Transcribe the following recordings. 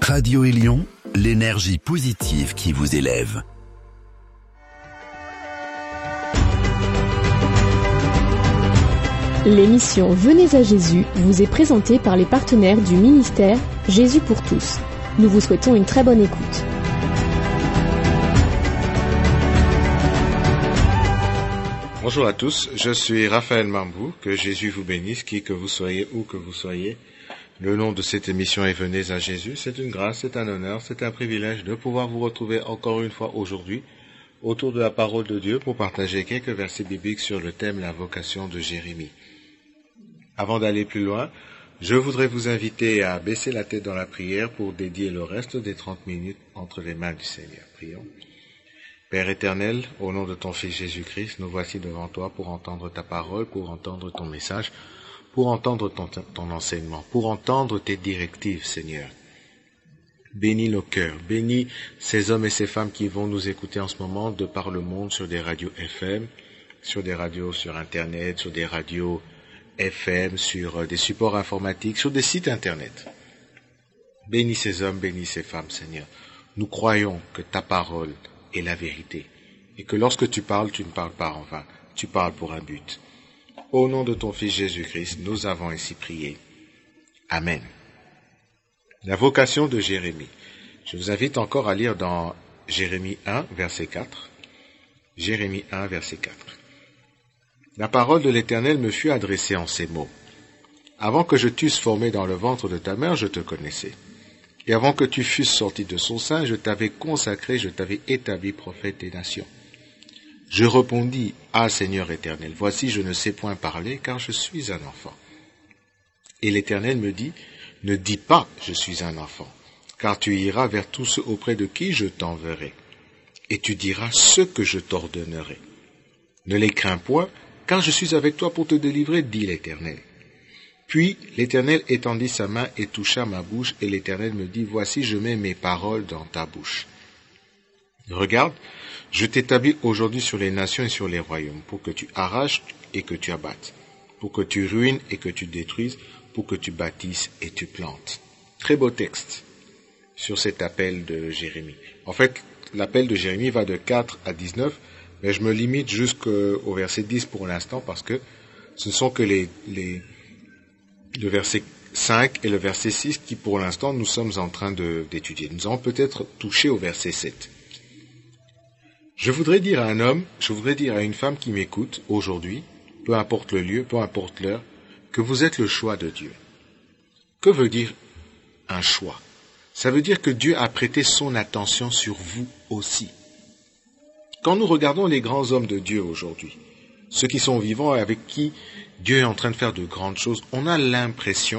Radio Élion, l'énergie positive qui vous élève. L'émission Venez à Jésus vous est présentée par les partenaires du ministère Jésus pour tous. Nous vous souhaitons une très bonne écoute. Bonjour à tous, je suis Raphaël Mambou, que Jésus vous bénisse, qui que vous soyez, où que vous soyez. Le nom de cette émission est Venez à Jésus. C'est une grâce, c'est un honneur, c'est un privilège de pouvoir vous retrouver encore une fois aujourd'hui autour de la parole de Dieu pour partager quelques versets bibliques sur le thème la vocation de Jérémie. Avant d'aller plus loin, je voudrais vous inviter à baisser la tête dans la prière pour dédier le reste des 30 minutes entre les mains du Seigneur. Prions. Père éternel, au nom de ton Fils Jésus-Christ, nous voici devant toi pour entendre ta parole, pour entendre ton message, pour entendre ton enseignement, pour entendre tes directives, Seigneur. Bénis nos cœurs, bénis ces hommes et ces femmes qui vont nous écouter en ce moment de par le monde sur des radios FM, sur des radios sur Internet, sur des radios FM, sur des supports informatiques, sur des sites Internet. Bénis ces hommes, bénis ces femmes, Seigneur. Nous croyons que ta parole est la vérité et que lorsque tu parles, tu ne parles pas en vain, tu parles pour un but. Au nom de ton Fils Jésus-Christ, nous avons ainsi prié. Amen. La vocation de Jérémie. Je vous invite encore à lire dans Jérémie 1, verset 4. Jérémie 1, verset 4. La parole de l'Éternel me fut adressée en ces mots. Avant que je t'eusse formé dans le ventre de ta mère, je te connaissais. Et avant que tu fusses sorti de son sein, je t'avais consacré, je t'avais établi prophète des nations. Je répondis, ah Seigneur éternel, voici je ne sais point parler, car je suis un enfant. Et l'Éternel me dit, ne dis pas, je suis un enfant, car tu iras vers tous ceux auprès de qui je t'enverrai, et tu diras ce que je t'ordonnerai. Ne les crains point, car je suis avec toi pour te délivrer, dit l'Éternel. Puis l'Éternel étendit sa main et toucha ma bouche, et l'Éternel me dit, voici je mets mes paroles dans ta bouche. Regarde, je t'établis aujourd'hui sur les nations et sur les royaumes, pour que tu arraches et que tu abattes, pour que tu ruines et que tu détruises, pour que tu bâtisses et tu plantes. Très beau texte sur cet appel de Jérémie. En fait, l'appel de Jérémie va de 4 à 19, mais je me limite jusqu'au verset 10 pour l'instant, parce que ce ne sont que le verset 5 et le verset 6 qui, pour l'instant, nous sommes en train d'étudier. Nous allons peut-être toucher au verset 7. Je voudrais dire à un homme, je voudrais dire à une femme qui m'écoute aujourd'hui, peu importe le lieu, peu importe l'heure, que vous êtes le choix de Dieu. Que veut dire un choix? Ça veut dire que Dieu a prêté son attention sur vous aussi. Quand nous regardons les grands hommes de Dieu aujourd'hui, ceux qui sont vivants et avec qui Dieu est en train de faire de grandes choses, on a l'impression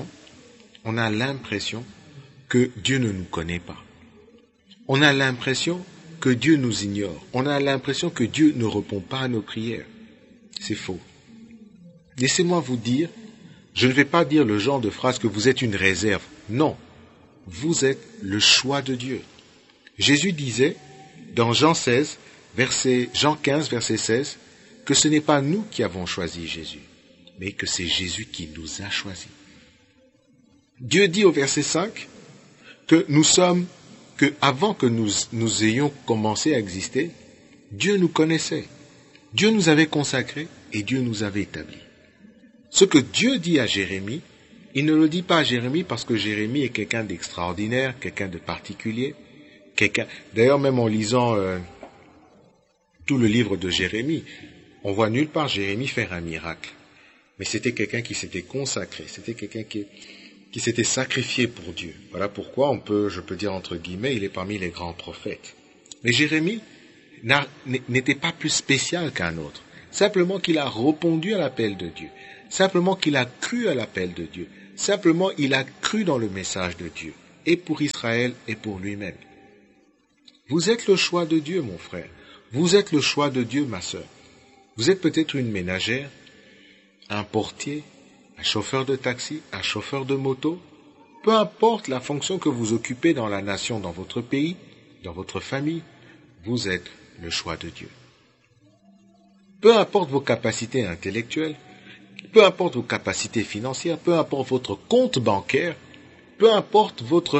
que Dieu ne nous connaît pas. On a l'impression que Dieu nous ignore. On a l'impression que Dieu ne répond pas à nos prières. C'est faux. Laissez-moi vous dire, je ne vais pas dire le genre de phrase que vous êtes une réserve. Non, vous êtes le choix de Dieu. Jésus disait, dans Jean 15, verset 16, que ce n'est pas nous qui avons choisi Jésus, mais que c'est Jésus qui nous a choisis. Dieu dit au verset 5 que avant que nous ayons commencé à exister, Dieu nous connaissait. Dieu nous avait consacrés et Dieu nous avait établis. Ce que Dieu dit à Jérémie, il ne le dit pas à Jérémie parce que Jérémie est quelqu'un d'extraordinaire, quelqu'un de particulier, D'ailleurs, même en lisant tout le livre de Jérémie, on voit nulle part Jérémie faire un miracle. Mais c'était quelqu'un qui s'était consacré, c'était quelqu'un qui s'était sacrifié pour Dieu. Voilà pourquoi je peux dire entre guillemets, il est parmi les grands prophètes. Mais Jérémie n'était pas plus spécial qu'un autre. Simplement qu'il a répondu à l'appel de Dieu. Simplement qu'il a cru à l'appel de Dieu. Simplement il a cru dans le message de Dieu. Et pour Israël et pour lui-même. Vous êtes le choix de Dieu, mon frère. Vous êtes le choix de Dieu, ma sœur. Vous êtes peut-être une ménagère, un portier, un chauffeur de taxi, un chauffeur de moto. Peu importe la fonction que vous occupez dans la nation, dans votre pays, dans votre famille, vous êtes le choix de Dieu. Peu importe vos capacités intellectuelles, peu importe vos capacités financières, peu importe votre compte bancaire, peu importe votre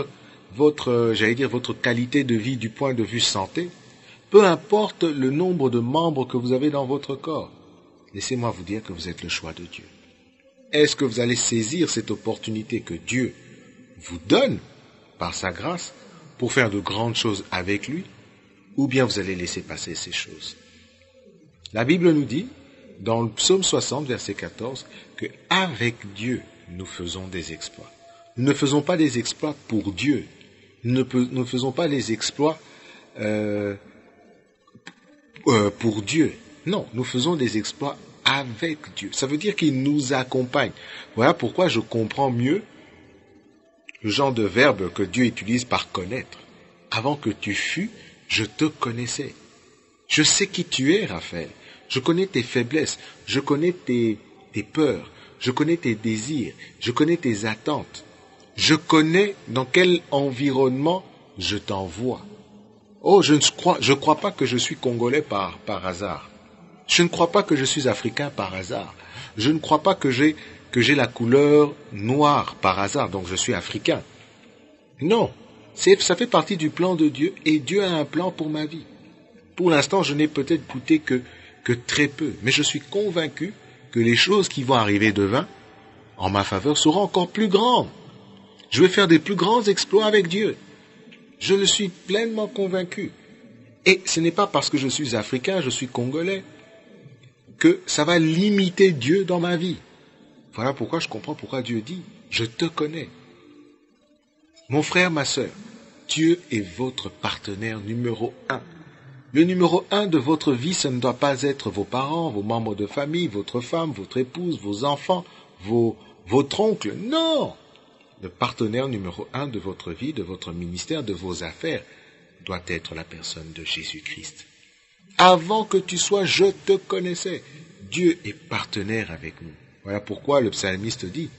votre qualité de vie du point de vue santé, peu importe le nombre de membres que vous avez dans votre corps, laissez-moi vous dire que vous êtes le choix de Dieu. Est-ce que vous allez saisir cette opportunité que Dieu vous donne par sa grâce pour faire de grandes choses avec lui, ou bien vous allez laisser passer ces choses? La Bible nous dit, dans le psaume 60, verset 14, que avec Dieu, nous faisons des exploits. Nous ne faisons pas des exploits pour Dieu. Nous ne faisons pas des exploits pour Dieu. Non, nous faisons des exploits avec Dieu. Ça veut dire qu'il nous accompagne. Voilà pourquoi je comprends mieux le genre de verbe que Dieu utilise par connaître. Avant que tu fus, je te connaissais. Je sais qui tu es, Raphaël. Je connais tes faiblesses. Je connais tes peurs. Je connais tes désirs. Je connais tes attentes. Je connais dans quel environnement je t'envoie. Oh, je ne crois pas que je suis congolais par hasard. Je ne crois pas que je suis africain par hasard. Je ne crois pas que j'ai la couleur noire par hasard, donc je suis africain. Non, ça fait partie du plan de Dieu et Dieu a un plan pour ma vie. Pour l'instant, je n'ai peut-être goûté que très peu, mais je suis convaincu que les choses qui vont arriver demain, en ma faveur, seront encore plus grandes. Je vais faire des plus grands exploits avec Dieu. Je le suis pleinement convaincu. Et ce n'est pas parce que je suis africain, je suis congolais, que ça va limiter Dieu dans ma vie. Voilà pourquoi je comprends pourquoi Dieu dit, je te connais. Mon frère, ma sœur, Dieu est votre partenaire numéro 1. Le numéro 1 de votre vie, ce ne doit pas être vos parents, vos membres de famille, votre femme, votre épouse, vos enfants, votre oncle. Non! Le partenaire numéro 1 de votre vie, de votre ministère, de vos affaires, doit être la personne de Jésus-Christ. Avant que tu sois, je te connaissais. Dieu est partenaire avec nous. Voilà pourquoi le psalmiste dit,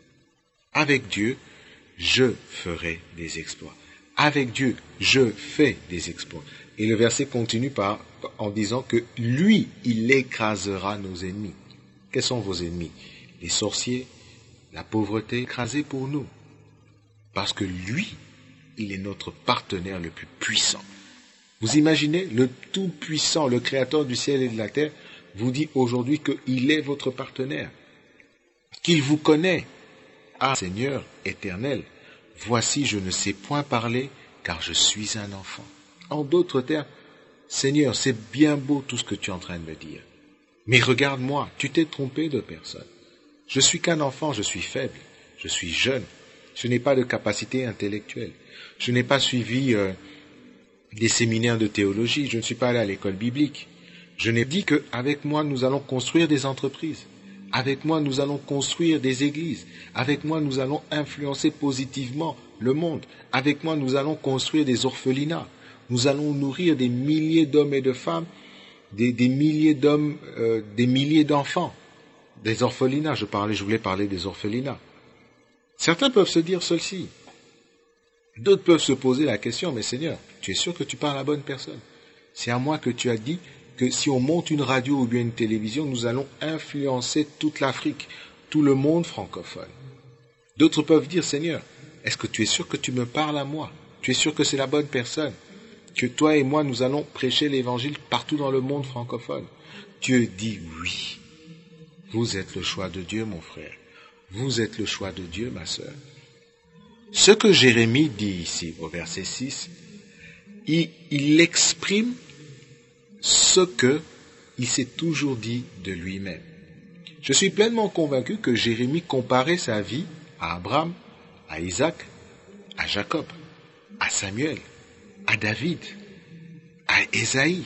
avec Dieu, je ferai des exploits. Avec Dieu, je fais des exploits. Et le verset continue en disant que lui, il écrasera nos ennemis. Quels sont vos ennemis? Les sorciers, la pauvreté, écrasée pour nous. Parce que lui, il est notre partenaire le plus puissant. Vous imaginez, le Tout-Puissant, le Créateur du ciel et de la terre, vous dit aujourd'hui qu'il est votre partenaire, qu'il vous connaît. Ah, Seigneur éternel, voici je ne sais point parler, car je suis un enfant. En d'autres termes, Seigneur, c'est bien beau tout ce que tu es en train de me dire. Mais regarde-moi, tu t'es trompé de personne. Je suis qu'un enfant, je suis faible, je suis jeune, je n'ai pas de capacité intellectuelle, je n'ai pas suivi des séminaires de théologie, je ne suis pas allé à l'école biblique. Je n'ai dit qu'avec moi, nous allons construire des entreprises. Avec moi, nous allons construire des églises. Avec moi, nous allons influencer positivement le monde. Avec moi, nous allons construire des orphelinats. Nous allons nourrir des milliers d'hommes et de femmes, des milliers d'hommes, des milliers d'enfants. Des orphelinats, je voulais parler des orphelinats. Certains peuvent se dire ceci. D'autres peuvent se poser la question, mais Seigneur, tu es sûr que tu parles à la bonne personne? C'est à moi que tu as dit que si on monte une radio ou bien une télévision, nous allons influencer toute l'Afrique, tout le monde francophone. D'autres peuvent dire, Seigneur, est-ce que tu es sûr que tu me parles à moi? Tu es sûr que c'est la bonne personne? Que toi et moi, nous allons prêcher l'évangile partout dans le monde francophone? Dieu dit oui. Vous êtes le choix de Dieu, mon frère. Vous êtes le choix de Dieu, ma sœur. Ce que Jérémie dit ici, au verset 6, il exprime ce qu'il s'est toujours dit de lui-même. Je suis pleinement convaincu que Jérémie comparait sa vie à Abraham, à Isaac, à Jacob, à Samuel, à David, à Ésaïe.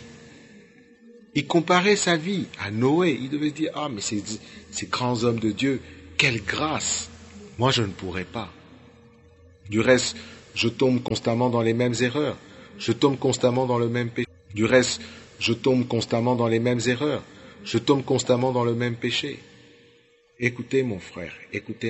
Il comparait sa vie à Noé. Il devait dire, ah, mais ces grands hommes de Dieu, quelle grâce! Moi, je ne pourrais pas. Du reste, je tombe constamment dans les mêmes erreurs. Je tombe constamment dans le même péché. Du reste, je tombe constamment dans les mêmes erreurs. Je tombe constamment dans le même péché. Écoutez, mon frère, écoutez.